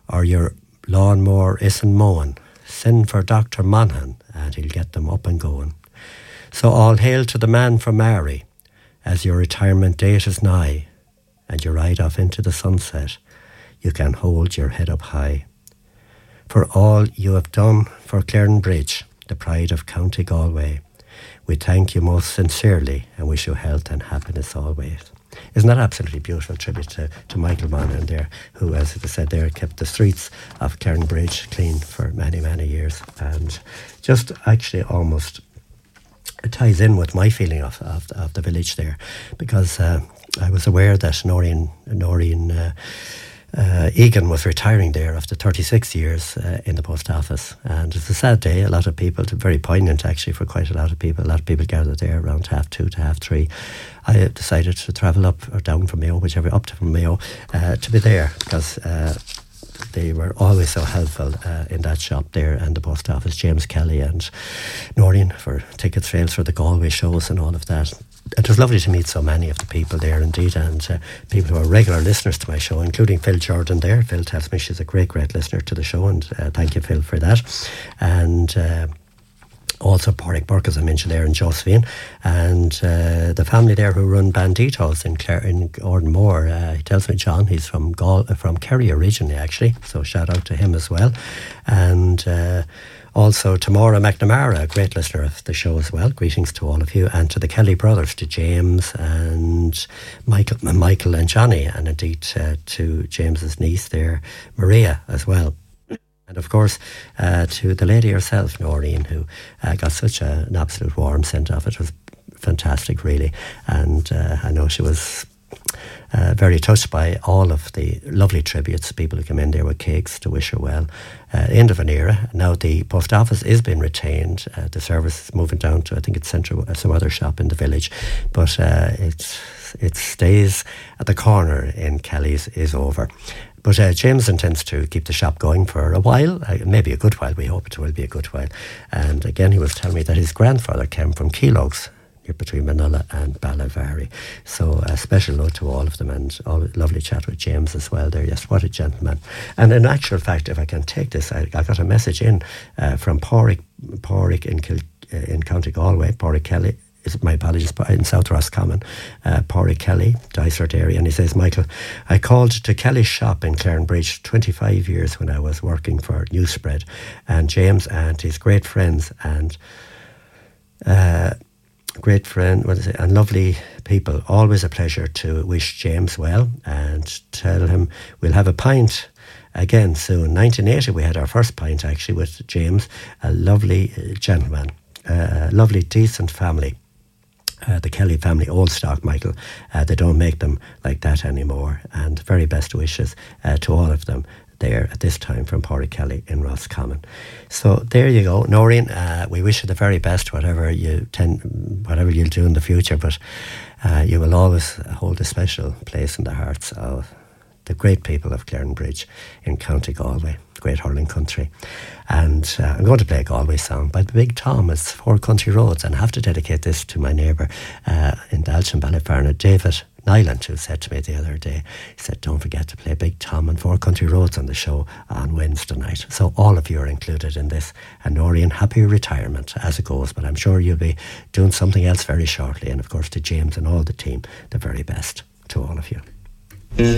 or your lawnmower isn't mowing, send for Dr. Monaghan and he'll get them up and going. So all hail to the man from Mary, as your retirement date is nigh, and you ride off into the sunset, you can hold your head up high. For all you have done for Clarenbridge, the pride of County Galway, we thank you most sincerely and wish you health and happiness always. Isn't that absolutely beautiful tribute to Michael Monaghan there, who, as I said there, kept the streets of Clarenbridge clean for many, many years. And just actually almost it ties in with my feeling of the village there, because I was aware that Noreen Egan was retiring there after 36 years in the post office, and it's a sad day. A lot of people, very poignant actually for quite a lot of people. A lot of people gathered there around 2:30 to 3:30. I decided to travel up or down from Mayo, whichever, up to Mayo, to be there, because they were always so helpful in that shop there and the post office. James Kelly and Noreen for ticket sales for the Galway shows and all of that. It was lovely to meet so many of the people there indeed, and people who are regular listeners to my show, including Phil Jordan there. Phil tells me she's a great listener to the show, and thank you, Phil, for that. And also Pádraig Burke, as I mentioned there, and Josephine, and the family there who run Banditos in Ardmore. He tells me, John, he's from Kerry originally, actually, so shout out to him as well. And also to Maura McNamara, a great listener of the show as well. Greetings to all of you, and to the Kelly brothers, to James and Michael and Johnny, and indeed to James's niece there, Maria, as well. And of course, to the lady herself, Noreen, who got such an absolute warm send off. It was fantastic, really. And I know she was very touched by all of the lovely tributes, people who come in there with cakes to wish her well. End of an era. Now the post office is being retained. The service is moving down to, I think it's Central, some other shop in the village. But it stays at the corner in Kelly's is over. But James intends to keep the shop going for a while, maybe a good while. We hope it will be a good while. And again, he was telling me that his grandfather came from Keelogs, between Manila and Ballyvary. So a special note to all of them, and lovely chat with James as well there. Yes, what a gentleman. And in actual fact, if I can take this, I got a message in from Pádraig in County Galway, Pádraig Kelly. My apologies, in South Roscommon, Pádraig Kelly, Dysart area, and he says, Michael, I called to Kelly's shop in Clarenbridge 25 years when I was working for Newspread, and James and his great friends and and lovely people. Always a pleasure to wish James well and tell him we'll have a pint again soon. 1980 we had our first pint actually with James, a lovely gentleman, a lovely decent family. The Kelly family, old stock, Michael. They don't make them like that anymore. And very best wishes to all of them there at this time from Pádraig Kelly in Roscommon. So there you go, Noreen. We wish you the very best, whatever you'll do in the future. But you will always hold a special place in the hearts of the great people of Clarenbridge in County Galway, great hurling country. And I'm going to play a Galway song by the Big Tom. It's Four Country Roads, and I have to dedicate this to my neighbour in Dalshin, Ballyferna, David Nyland, who said to me the other day, he said, don't forget to play Big Tom and Four Country Roads on the show on Wednesday night. So all of you are included in this. And Noreen, happy retirement as it goes, but I'm sure you'll be doing something else very shortly. And of course to James and all the team, the very best to all of you.